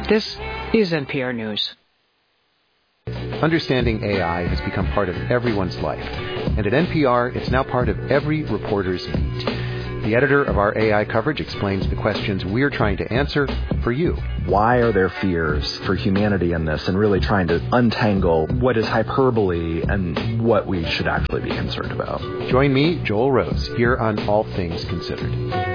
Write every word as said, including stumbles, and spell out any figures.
This is N P R News. Understanding A I has become part of everyone's life. And at N P R, it's now part of every reporter's beat. The editor of our A I coverage explains the questions we're trying to answer for you. Why are there fears for humanity in this, and really trying to untangle what is hyperbole and what we should actually be concerned about. Join me, Joel Rose, here on All Things Considered.